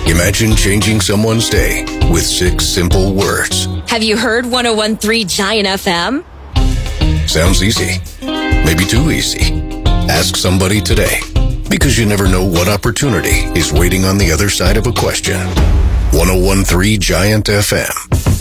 Imagine changing someone's day with 6 simple words. Have you heard 101.3 Giant FM? Sounds easy. Maybe too easy. Ask somebody today, because you never know what opportunity is waiting on the other side of a question. 101.3 Giant FM.